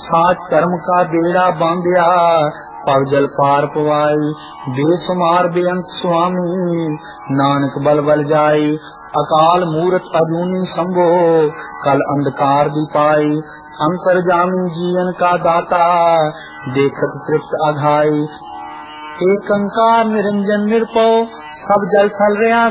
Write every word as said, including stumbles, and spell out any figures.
साच कर्म का बेड़ा बांधिया पव जल पार पवाई। बेसुमार बेअंत स्वामी नानक बल बल जाई। अकाल मूरत अजूनी संभो कल अंधकार दी पाई। अंतर जामी जीवन का दाता देखत तृप्त अघाई। एक अंकार निरंजन निरपौ सब जल थल रहा